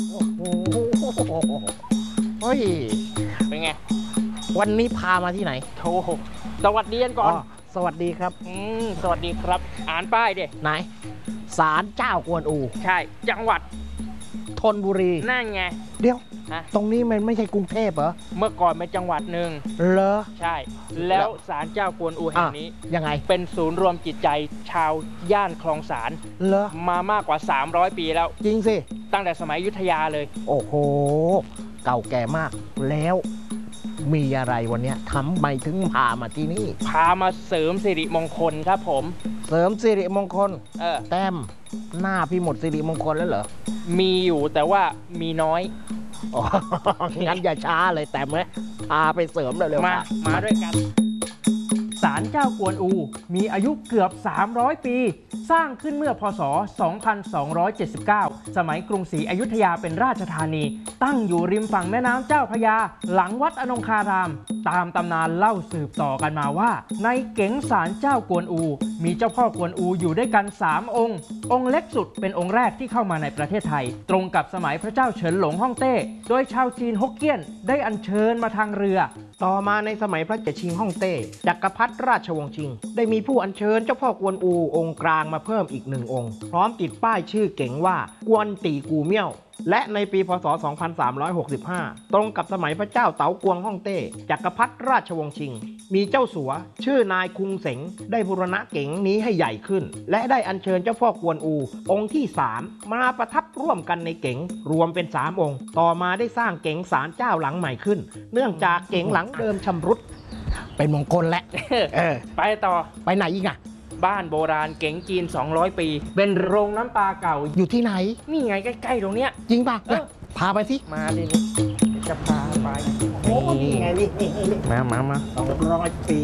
โอ้โหเฮ้ยเป็นไงวันนี้พามาที่ไหนโธ่สวัสดีกันก่อนสวัสดีครับสวัสดีครับอ่านป้ายดิไหนศาลเจ้ากวนอูใช่จังหวัดธนบุรีนั่นไงเดี๋ยวตรงนี้มันไม่ใช่กรุงเทพเหรอเมื่อก่อนเป็นจังหวัดหนึ่งเหรอใช่แล้วศาลเจ้ากวนอูแห่งนี้ยังไงเป็นศูนย์รวมจิตใจชาวย่านคลองสานเหรอมามากกว่า300ปีแล้วจริงสิตั้งแต่สมัยอยุธยาเลยโอ้โหเก่าแก่มากแล้วมีอะไรวันนี้ทำไมถึงพามาที่นี่พามาเสริมสิริมงคลครับผมเสริมสิริมงคลแต้มหน้าพี่หมดสิริมงคลแล้วเหรอมีอยู่แต่ว่ามีน้อยงั้นอย่าช้าเลยแต้มเลยพาไปเสริมเร็วๆมาด้วยกันศาลเจ้ากวนอูมีอายุเกือบ300ปีสร้างขึ้นเมื่อพศ 2279 สมัยกรุงศรีอยุธยาเป็นราชธานีตั้งอยู่ริมฝั่งแม่น้ำเจ้าพระยาหลังวัดอนงคารามตามตำนานเล่าสืบต่อกันมาว่าในเก๋งศาลเจ้ากวนอูมีเจ้าพ่อกวนอูอยู่ด้วยกัน3องค์องค์เล็กสุดเป็นองค์แรกที่เข้ามาในประเทศไทยตรงกับสมัยพระเจ้าเฉินหลงฮ่องเต้โดยชาวจีนฮกเกี้ยนได้อัญเชิญมาทางเรือต่อมาในสมัยพระเจ้าชิงฮ่องเต้จักรพรรดิราชวงศ์ชิงได้มีผู้อัญเชิญเจ้าพ่อกวนอูองค์กลางมาเพิ่มอีก1 องค์พร้อมติดป้ายชื่อเก๋งว่ากวนตีกูเมี่ยวและในปีพศ 2365 ตรงกับสมัยพระเจ้าเต๋ากวงฮ่องเต้จักรพรรดิราชวงศ์ชิงมีเจ้าสัวชื่อนายคุงเสงได้บูรณะเก๋งนี้ให้ใหญ่ขึ้นและได้อัญเชิญเจ้าพ่อกวนอูองค์ที่3มาประทับร่วมกันในเก๋งรวมเป็น3 องค์ต่อมาได้สร้างเก๋งศาลเจ้าหลังใหม่ขึ้นเนื่องจากเก๋งหลังเดิมชำรุดเป็นมงคลและไปต่อไปไหนอีกอะบ้านโบราณเก๋งจีน200 ปีเป็นโรงน้ำปลาเก่าอยู่ที่ไหนนี่ไงใกล้ๆตรงเนี้ยจริงป่ะพาไปสิมาดิจะพาไปโอ้นี่ไงนี่มา200 ปี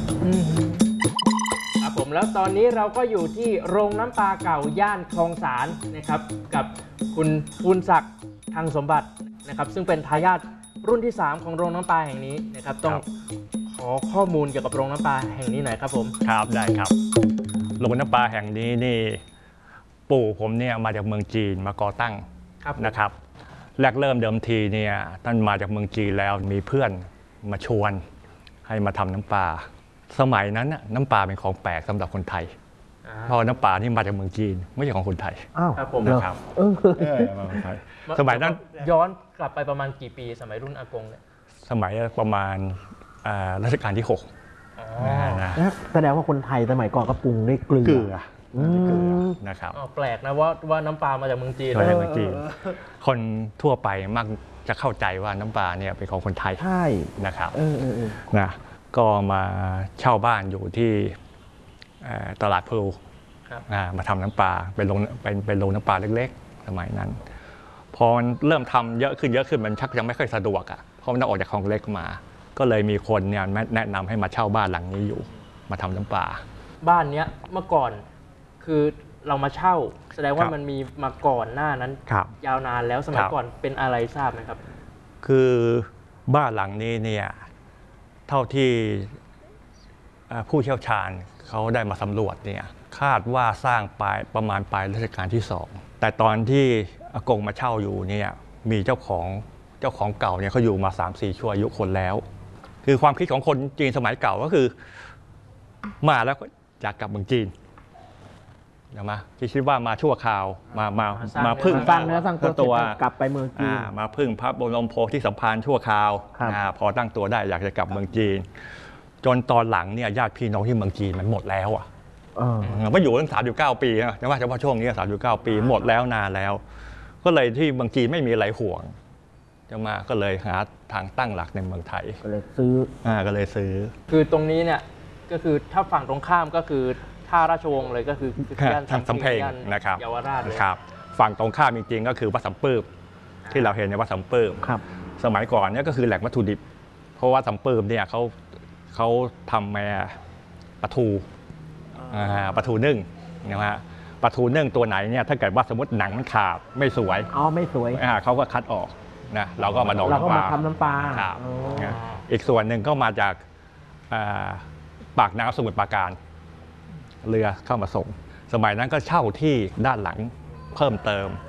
ครับผมแล้วตอนนี้เราก็อยู่ที่โรงน้ำปลาเก่าย่านคลองสานนะครับกับคุณภูนศักดิ์ทางสมบัตินะครับซึ่งเป็นทายาทรุ่นที่3ของโรงน้ำปลาแห่งนี้นะครับต้องขอข้อมูลเกี่ยวกับโรงน้ำปลาแห่งนี้หน่อยครับผมครับได้ครับโรงน้ำปลาแห่งนี้นี่ปู่ผมเนี่ยมาจากเมืองจีนมาก่อตั้งนะครับแรกเริ่มเดิมทีเนี่ยท่านมาจากเมืองจีนแล้วมีเพื่อนมาชวนให้มาทำน้ำปลาสมัยนั้นน้ำปลาเป็นของแปลกสำหรับคนไทยเพราะน้ำปลานี่มาจากเมืองจีนไม่ใช่ของคนไทยครับผมนะครับสมัยนั้นย้อนกลับไปประมาณกี่ปีสมัยรุ่นอากงเนี่ยสมัยประมาณรัชกาลที่6 แสดงว่าคนไทยสมัยก่อนก็ปรุงด้วยเกลือนะครับแปลกนะว่าน้ำปลามาจากเมืองจีนคนทั่วไปมักจะเข้าใจว่าน้ำปลาเนี่ยเป็นของคนไทยใช่นะครับนะก็มาเช่าบ้านอยู่ที่ตลาดพลูมาทำน้ำปลาเป็นโรงน้ำปลาเล็กๆสมัยนั้นพอมันเริ่มทำเยอะขึ้นมันชักยังไม่ค่อยสะดวกเพราะมันต้องออกจากคลองเล็กมาก็เลยมีคนเนี่ยแนะนำให้มาเช่าบ้านหลังนี้อยู่มาทำน้ำปลาบ้านเนี้ยเมื่อก่อนคือเรามาเช่าแสดงว่ามันมีมาก่อนหน้านั้นยาวนานแล้วสมัยก่อนเป็นอะไรทราบไหมครับคือบ้านหลังนี้เนี่ยเท่าที่ผู้เชี่ยวชาญเขาได้มาสำรวจเนี่ยคาดว่าสร้างประมาณปลายรัชกาลที่2แต่ตอนที่อากงมาเช่าอยู่เนี่ยมีเจ้าของเก่าเนี่ยเขาอยู่มา 3-4 ชั่วอายุคนแล้วคือความคิดของคนจีนสมัยเก่าก็คือมาแล้วก็อยากกลับเมืองจีนนะคิดว่ามาชั่วคราวมาพึ่งสร้างเนื้อสร้างตัวกลับไปเมืองจีนมาพึ่งพระบรมโพธิสัมภารชั่วคราวพอตั้งตัวได้อยากจะกลับเมืองจีนจนตอนหลังเนี่ยญาติพี่น้องที่เมืองจีนมันหมดแล้วไม่อยู่ตั้ง39 ปีนะเฉพาะช่วงนี้39 ปีหมดแล้วนานแล้วก็เลยที่เมืองจีนไม่มีอะไรห่วงก็เลยหาทางตั้งหลักในเมืองไทยก็เลยซื้อคือตรงนี้เนี่ยก็คือถ้าฝั่งตรงข้ามก็คือท่าราชวงศ์เลยก็คือย่านสำเพ็งนะครับเยาวราชเลยฝั่งตรงข้ามจริงๆก็คือวัดสำปื้มที่เราเห็นในวัดสำปื้มสมัยก่อนเนี่ยก็คือแหล่งวัตถุดิบเพราะว่าสำปื้มเนี่ยเขาทำมาปลาทูนึ่งนะฮะปลาทูนึ่งตัวไหนเนี่ยถ้าเกิดว่าสมมติหนังมันขาดไม่สวยเขาก็คัดออกนะเราก็มาดองน้ำปลาทำน้ำปลาอีกส่วนหนึ่งก็มาจากปากน้ำสมุทรปราการเรือเข้ามาส่งสมัยนั้นก็เช่าที่ด้านหลังเพิ่มเติม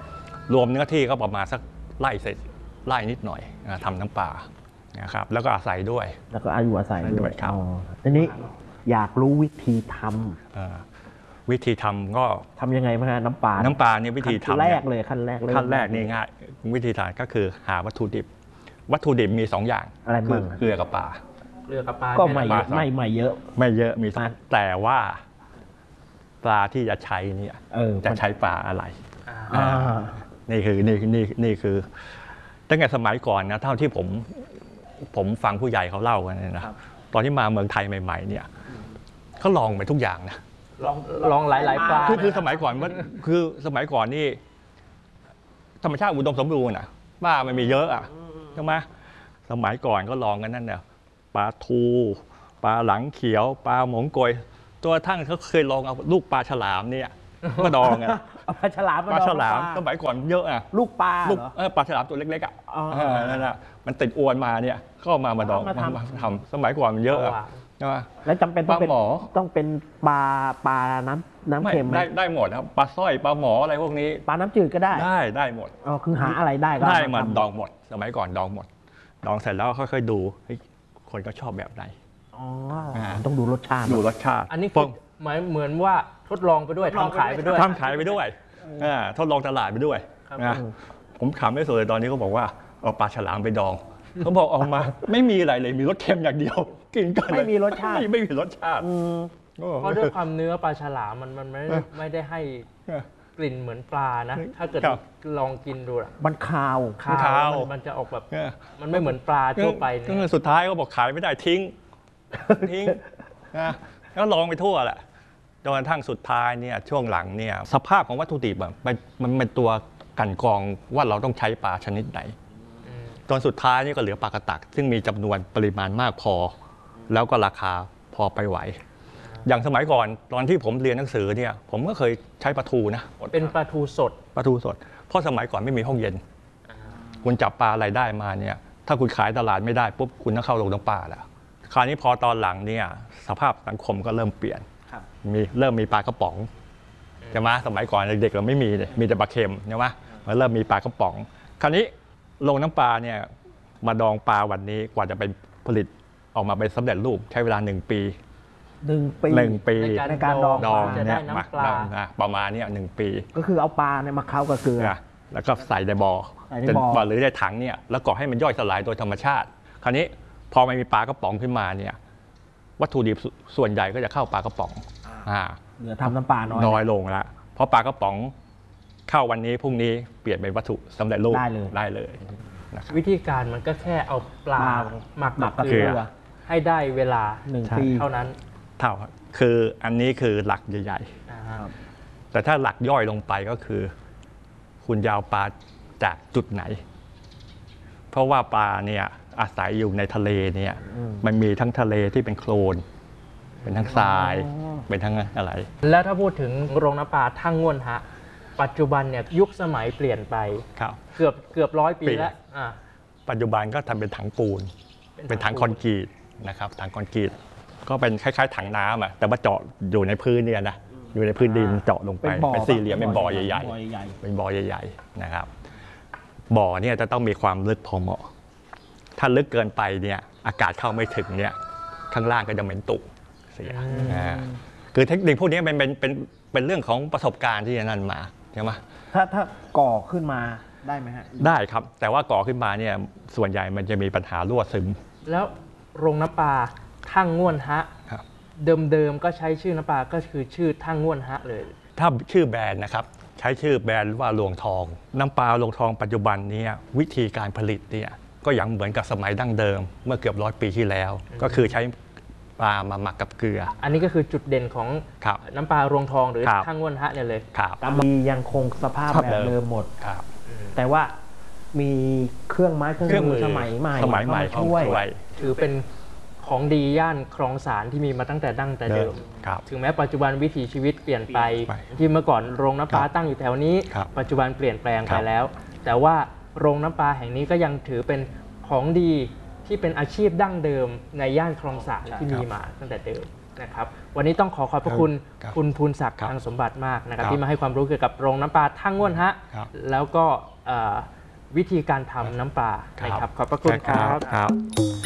รวมเนื้อที่ก็ประมาณสักไร่เศษไร่นิดหน่อยทำน้ำปลานะครับแล้วก็อาศัยด้วยแล้วก็อายุอาศัยด้วยครับทีนี้อยากรู้วิธีทวิธีทำก็ำทำยังไงบ้างฮะน้ำปลาน้ำปลาเนี่ยวิธีขั้นทำแรเนี่ยกเลยขั้นแรกเลยขั้นแรกนี่ง่ายวิธีทำก็คือหาวัตถุดิบ วัตถุดิบมี 2 อย่างอะไรคืบ้างเกลือกับปลาเรือกับปลาก็เนี่ยไม่นะไม่เยอะไม่เยอะมีปลาแต่ว่าปลาที่จะใช้เนี่ย จะมันใช้ปลาอะไรอ่านี่คือตั้งแต่สมัยก่อนนะเท่าที่ผมฟังผู้ใหญ่เขาเล่ากันเนี่ยนะตอนที่มาเมืองไทยใหม่ๆเนี่ยเขาลองไปทุกอย่างนะลองหลายๆปลาคือสมัยก่อนว่าคือสมัยก่อนนี่ธรรมชาติอุดมสมบูรณ์อ่ะปลามันมีเยอะอ่ะใช่ไหมสมัยก่อนก็ลองกันนั่นเนี่ยปลาทูปลาหลังเขียวปลาหมงโกยตัวทั้งเขาเคยลองเอาลูกปลาฉลามเนี่ยมาดองอ่ะเอาปลาฉลามปลาฉลามสมัยก่อนเยอะอ่ะลูกปลาลูกเหรอปลาฉลามตัวเล็กๆอ่ะอ๋อนั่นแหละมันติดอวนมาเนี่ยก็เอามาดองมาทำมาทำสมัยก่อนมันเยอะอะใช่ไหมแล้วจำเป็นต้องเป็นปลาหมอต้องเป็นปลาน้ำไม่เค็มไหมได้หมดครับปลาสร้อยปลาหมออะไรพวกนี้ปลาน้ำจืดก็ได้ได้หมดอ๋อคือหาอะไรได้ก็ได้เอมาทำดองหมด สมัยก่อนดองหมด ดองเสร็จแล้วค่อยๆดูเฮ้ยคนก็ชอบแบบไหนอ๋อต้องดูรสชาติดูรสชาติอันนี้คือเหมือนว่าทดลองไปด้วยทำขายไปด้วยทำขายไปด้วยทดลองตลาดไปด้วยครับนะผมขำไม่สุดเลยตอนนี้เขาบอกว่าเอาปลาฉลามไปดองเขาบอกเอามาไม่มีอะไรเลยมีรสเค็มอย่างเดียวกินกันไม่มีรสชาติไม่มีรสชาติเพราะด้วยความเนื้อปลาฉลามมันไม่ได้ให้กลิ่นเหมือนปลานะ ถ้าเกิดครับลองกินดูอะมันคาวคาคาวมันจะออกแบบเออมันไม่เหมือนปลาทั่วไปเนี่ยสุดท้ายเขาบอกขายไม่ได้ทิ้งนะแล้วลองไปทั่วแหละจนกระทั่งสุดท้ายเนี่ยช่วงหลังเนี่ยสภาพของวัตถุดิบอะมันเป็นตัวกลั่นกรองว่าเราต้องใช้ปลาชนิดไหนตอนสุดท้ายนี่ก็เหลือปลากระตัก ซึ่งมีจำนวนปริมาณมากพอ แล้วก็ราคาพอไปไหว อย่างสมัยก่อนตอนที่ผมเรียนหนังสือเนี่ยผมก็เคยใช้ปลาทูนะเป็นปลาทูสดปลาทูสดเพราะสมัยก่อนไม่มีห้องเย็น คุณจับปลาอะไรได้มาเนี่ยถ้าคุณขายตลาดไม่ได้ปุ๊บคุณต้องเข้าโรงน้ำปลาแล้วคราวนี้พอตอนหลังเนี่ยสภาพสังคมก็เริ่มเปลี่ยนเริ่มมีปลากระป๋องใช่ไหมสมัยก่อนเด็กๆเราไม่มีเลยมีแต่ปลาเค็มใช่ไหมมันเริ่มมีปลากระป๋อง คราวนี้โรงน้ำปลาเนี่ยมาดองปลาวันนี้กว่าจะไปผลิตออกมาเป็นสำเร็จรูปใช้เวลา1 ปี 1 ปี ในการดองดองจะได้เนี่ยน้ำปลาประมาณเนี่ย1 ปีก็คือเอาปลาเนี่ยมาเคล้ากับเกลือแล้วก็ใส่ในบ่อใส่ในบ่อหรือในถังเนี่ยแล้วก่อให้มันย่อยสลายโดยธรรมชาติ คราวนี้พอมันมีปลากระป๋องขึ้นมาเนี่ยวัตถุดิบส่วนใหญ่ก็จะเข้าปลากระป๋องเหลือทำน้ำปลาน้อยน้อยลงแล้วเพราะปลากระป๋องเข้าวันนี้พรุ่งนี้เปลี่ยนเป็นวัตถุสำเร็จรูปได้เลยนะครับวิธีการมันก็แค่เอาปลาหมักหมักกักับบ เกเกลืลืออให้ได้เวลา 1 ปีเท่านั้นเท่าคืออันนี้คือหลักใหญ่อ่าๆแต่ถ้าหลักย่อยลงไปก็คือ คุณยาวปลาจากจุดไหน เพราะว่าปลาเนี่ยอาศัยอยู่ในทะเลเนี่ยมันมีทั้งทะเลที่เป็นโคลน เป็นทั้งทรายเป็นทั้งอะไรแล้วถ้าพูดถึงโรงน้ำปลาทั่งง่วนฮะ ปัจจุบันเนี่ยยุคสมัยเปลี่ยนไปครับเกือบ100 ปีแล้วอ่าปัจจุบันก็ทำเป็นถังปูน เป็นถังคอนกรีตนะครับถังคอนกรีตก็เป็นคล้ายๆถังน้ำอ่ะแต่ว่าเจาะอยู่ในพื้นเนี่ยนะอยู่ในพื้นดินเจาะลงไปเป็นบ่อเป็นสี่เหลี่ยมเป็นบ่อใหญ่บ่อใหญ่ๆเป็นบ่อใหญ่ๆนะครับบ่อเนี่ยจะต้องมีความลึกพอเหมาะ ถ้าลึกเกินไปเนี่ยอากาศเข้าไม่ถึงเนี่ยข้างล่างก็จะเหม็นตุเสียคือเทคนิคพวกนี้เป็นเรื่องของประสบการณ์ที่นั่นมาใช่ไหมถ้าก่อขึ้นมาได้ไหมฮะได้ครับแต่ว่าก่อขึ้นมาเนี่ยส่วนใหญ่มันจะมีปัญหารั่วซึมแล้วโรงน้ำปลาทั่งง่วนฮะครับเดิมๆก็ใช้ชื่อน้ำปลาก็คือชื่อทั่งง่วนฮะเลยถ้าชื่อแบรนด์นะครับใช้ชื่อแบรนด์ว่าลวงทองน้ำปลาลวงทองปัจจุบันนี้วิธีการผลิตเนี่ยก็ยังเหมือนกับสมัยดั้งเดิมเมื่อเกือบ100 ปีที่แล้ว ก็คือใช้ปลามาหมักกับเกลืออันนี้ก็คือจุดเด่นของครับน้ำปลารวงทองหรือครับทั่งง่วนฮะเนี่ยเลยครับกำมียังคงสภาพแบบเดิมหมดครับแต่ว่ามีเครื่องไม้เครื่องมือสมัยใหม่สมัยใหม่เข้าาช่วยถือเป็นของดีย่านคลองสารที่มีมาตั้งแต่ดั้งแต่เดิมครับถึงแม้ปัจจุบันวิถีชีวิตเปลี่ยนไปไปที่เมื่อก่อนโรงน้ำปลาครับตั้งอยู่แถวนี้ครับปัจจุบันเปลี่ยนแปลงครัไปบแล้ว แต่ว่าโรงน้ำปลาแห่งนี้ก็ยังถือเป็นของดีที่เป็นอาชีพดั้งเดิมในย่านคลองสารที่มีมาตั้งแต่เดิมนะครับวันนี้ต้องขอบพระคุณครับคุณภูนศักดิ์ครับทางสมบัติมากนะครับครับที่มาให้ความรู้เกี่ยวกับโรงน้ำปลาท่าง่วนฮะครับแล้วก็วิธีการทำน้ำปลานะครับขอบพระคุณครับครับ